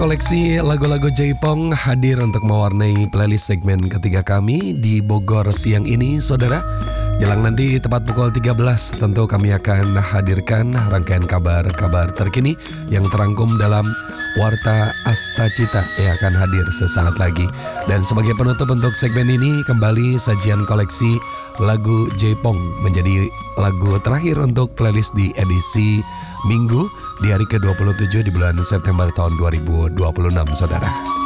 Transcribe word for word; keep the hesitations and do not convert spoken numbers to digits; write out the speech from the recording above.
Koleksi lagu-lagu Jaipong hadir untuk mewarnai playlist segmen ketiga kami di Bogor siang ini, saudara. Jelang nanti tepat pukul tiga belas tentu kami akan hadirkan rangkaian kabar-kabar terkini yang terangkum dalam Warta Astacita yang akan hadir sesaat lagi. Dan sebagai penutup untuk segmen ini, kembali sajian koleksi lagu Jaipong menjadi lagu terakhir untuk playlist di edisi Minggu di hari ke dua puluh tujuh di bulan September tahun dua ribu dua puluh enam, saudara.